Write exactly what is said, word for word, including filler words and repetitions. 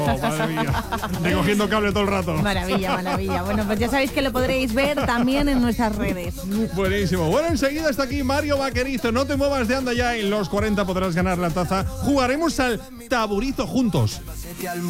madre mía. Recogiendo cable todo el rato. Maravilla, maravilla. Bueno, pues ya sabéis que lo podréis ver también en nuestras redes. Buenísimo. Bueno, enseguida está aquí Mario Vaquerizo. No te muevas de anda ya. En los cuarenta podrás ganar la taza. Jugaremos al taburizo juntos.